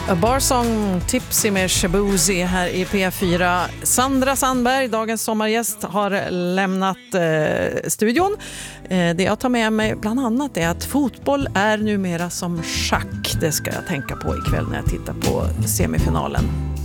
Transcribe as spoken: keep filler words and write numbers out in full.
A Bar Song Tipsy med Shabuzi här i P fyra. Sandra Sandberg, dagens sommargäst, har lämnat eh, studion. Eh, det jag tar med mig bland annat är att fotboll är numera som schack. Det ska jag tänka på ikväll när jag tittar på semifinalen.